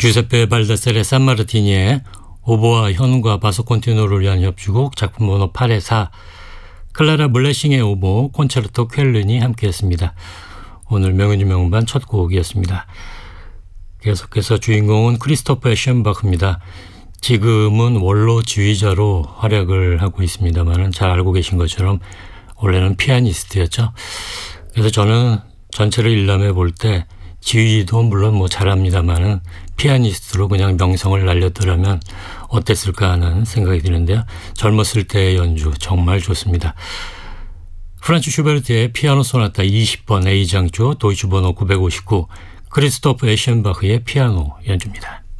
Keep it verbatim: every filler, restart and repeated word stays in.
주세페 발다셀의 산마르티니의 오보와 현과 바소 콘티노를 위한 협주곡 작품 번호 팔의 사, 클라라 블레싱의 오보 콘체르토 쾰른이 함께했습니다. 오늘 명연주 명반 첫 곡이었습니다. 계속해서 주인공은 크리스토퍼 에션바흐입니다. 지금은 원로 지휘자로 활약을 하고 있습니다만 잘 알고 계신 것처럼 원래는 피아니스트였죠. 그래서 저는 전체를 일람해 볼 때 지휘도 물론 뭐 잘합니다만은 피아니스트로 그냥 명성을 날렸더라면 어땠을까 하는 생각이 드는데요. 젊었을 때의 연주 정말 좋습니다. 프란츠 슈베르트의 피아노 소나타 이십 번 A장조 도이치 번호 구백오십구, 크리스토프 에션바흐의 피아노 연주입니다.